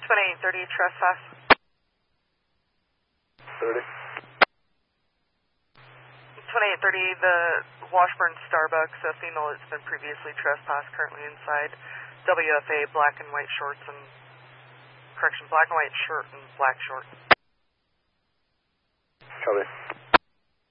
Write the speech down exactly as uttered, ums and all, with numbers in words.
twenty-eight thirty, trespass. thirty. twenty-eight thirty, the Washburn Starbucks, a female that's been previously trespassed, currently inside. W F A, black and white shorts and, correction, black and white shirt and black shorts. Copy.